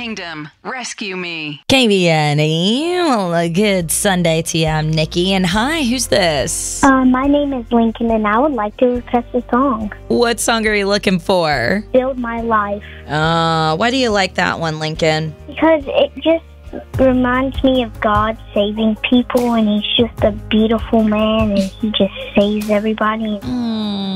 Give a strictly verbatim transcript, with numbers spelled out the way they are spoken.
Kingdom, rescue me. K B N E. Well, a good Sunday to you. I'm Nikki. And hi, who's this? Uh, my name is Lincoln, and I would like to request a song. What song are you looking for? Build My Life. Uh, why do you like that one, Lincoln? Because it just reminds me of God saving people, and he's just a beautiful man, and he just saves everybody. Mm.